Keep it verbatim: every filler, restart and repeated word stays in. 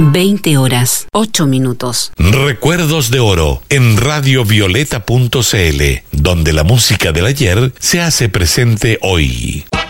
veinte horas, ocho minutos. Recuerdos de Oro en radio violeta punto c l, donde la música del ayer se hace presente hoy.